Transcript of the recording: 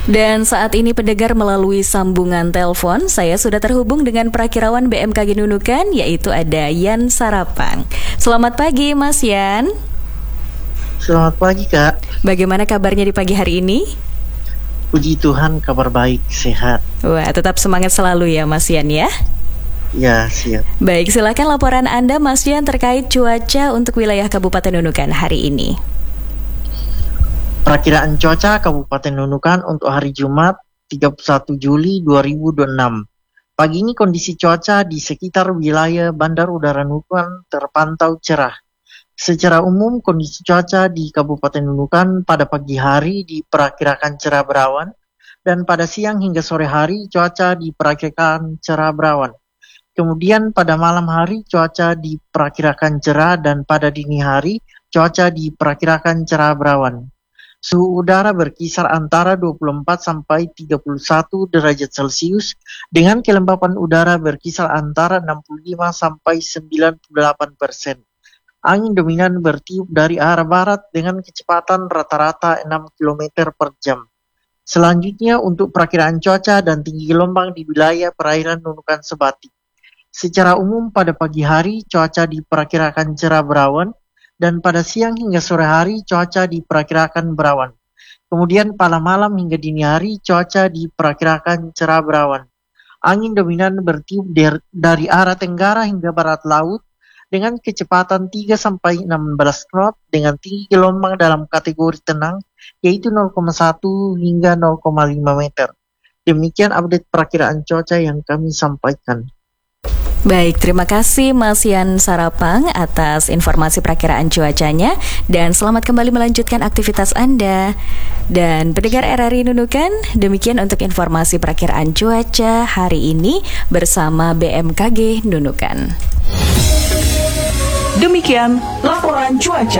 Dan saat ini pendengar melalui sambungan telepon, saya sudah terhubung dengan Prakirawan BMKG Nunukan, yaitu ada Yan Sarapang. Selamat pagi Mas Yan. Selamat pagi Kak. Bagaimana kabarnya di pagi hari ini? Puji Tuhan, kabar baik, sehat. Wah, tetap semangat selalu ya Mas Yan ya. Ya, siap. Baik, silakan laporan Anda Mas Yan terkait cuaca untuk wilayah Kabupaten Nunukan hari ini. Perakiraan cuaca Kabupaten Nunukan untuk hari Jumat 31 Juli 2026. Pagi ini kondisi cuaca di sekitar wilayah Bandar Udara Nunukan terpantau cerah. Secara umum kondisi cuaca di Kabupaten Nunukan pada pagi hari diperkirakan cerah berawan dan pada siang hingga sore hari cuaca diperkirakan cerah berawan. Kemudian pada malam hari cuaca diperkirakan cerah dan pada dini hari cuaca diperkirakan cerah berawan. Suhu udara berkisar antara 24 sampai 31 derajat Celcius dengan kelembapan udara berkisar antara 65 sampai 98%. Angin dominan bertiup dari arah barat dengan kecepatan rata-rata 6 km per jam. Selanjutnya untuk perakiraan cuaca dan tinggi gelombang di wilayah perairan Nunukan Sebatik. Secara umum pada pagi hari cuaca diperkirakan cerah berawan dan pada siang hingga sore hari cuaca diperkirakan berawan. Kemudian pada malam hingga dini hari cuaca diperkirakan cerah berawan. Angin dominan bertiup dari arah tenggara hingga barat laut dengan kecepatan 3 sampai 16 knot dengan tinggi gelombang dalam kategori tenang yaitu 0,1 hingga 0,5 meter. Demikian update perakiraan cuaca yang kami sampaikan. Baik, terima kasih Mas Yan Sarapang atas informasi perakiraan cuacanya dan selamat kembali melanjutkan aktivitas Anda. Dan pendengar RRI Nunukan, demikian untuk informasi perakiraan cuaca hari ini bersama BMKG Nunukan. Demikian laporan cuaca.